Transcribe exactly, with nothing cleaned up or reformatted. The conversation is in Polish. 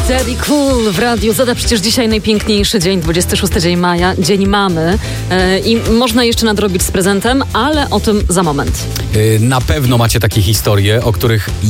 Daddy Cool w radiu. Zada przecież dzisiaj najpiękniejszy dzień, dwudziestego szóstego dzień maja, dzień mamy. Yy, I można jeszcze nadrobić z prezentem, ale o tym za moment. Yy, na pewno macie takie historie, o których